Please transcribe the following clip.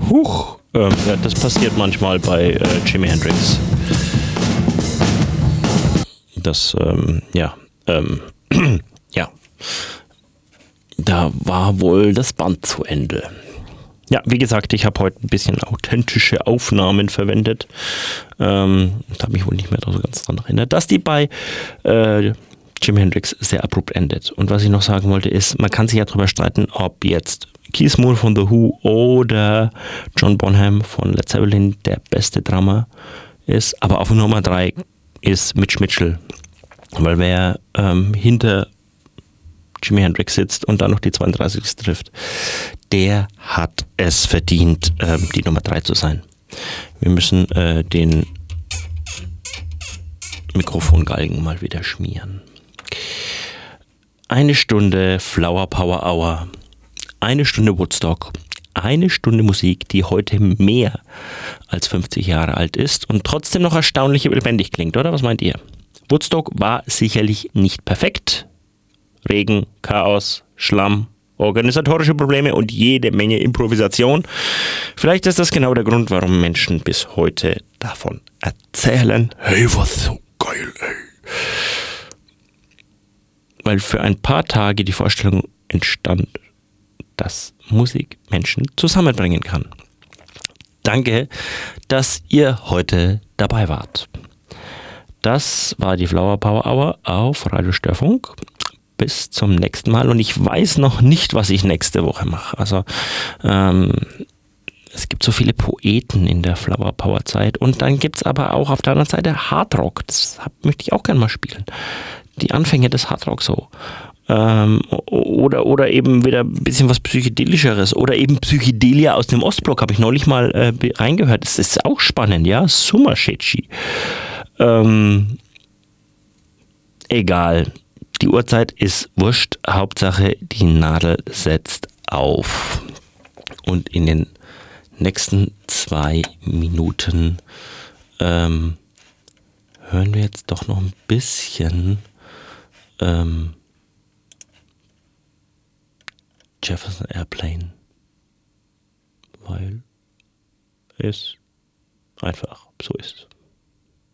Huch. Ja, das passiert manchmal bei Jimi Hendrix. Das, ja. Da war wohl das Band zu Ende. Ja, wie gesagt, ich habe heute ein bisschen authentische Aufnahmen verwendet. Habe mich wohl nicht mehr so ganz daran erinnert, dass die bei Jimi Hendrix sehr abrupt endet. Und was ich noch sagen wollte ist, man kann sich ja darüber streiten, ob jetzt Keith Moon von The Who oder John Bonham von Led Zeppelin der beste Drummer ist. Aber auf Nummer 3 ist Mitch Mitchell. Weil wer hinter Jimi Hendrix sitzt und dann noch die 32. trifft, der hat es verdient, die Nummer 3 zu sein. Wir müssen den Mikrofongalgen mal wieder schmieren. 1 Stunde Flower Power Hour, 1 Stunde Woodstock, 1 Stunde Musik, die heute mehr als 50 Jahre alt ist und trotzdem noch erstaunlich lebendig klingt, oder? Was meint ihr? Woodstock war sicherlich nicht perfekt. Regen, Chaos, Schlamm, organisatorische Probleme und jede Menge Improvisation. Vielleicht ist das genau der Grund, warum Menschen bis heute davon erzählen. Hey, was so geil, ey. Weil für ein paar Tage die Vorstellung entstand, dass Musik Menschen zusammenbringen kann. Danke, dass ihr heute dabei wart. Das war die Flower Power Hour auf Radio Störfunk. Bis zum nächsten Mal. Und ich weiß noch nicht, was ich nächste Woche mache. Also es gibt so viele Poeten in der Flower Power Zeit. Und dann gibt es aber auch auf der anderen Seite Hardrock. Das möchte ich auch gerne mal spielen. Die Anfänge des Hardrock so. Oder eben wieder ein bisschen was Psychedelischeres. Oder eben Psychedelia aus dem Ostblock. Habe ich neulich mal reingehört. Das ist auch spannend, ja. Sumashechi. Egal. Die Uhrzeit ist wurscht. Hauptsache, die Nadel setzt auf. Und in den nächsten 2 Minuten hören wir jetzt doch noch ein bisschen Jefferson Airplane. Weil es einfach so ist.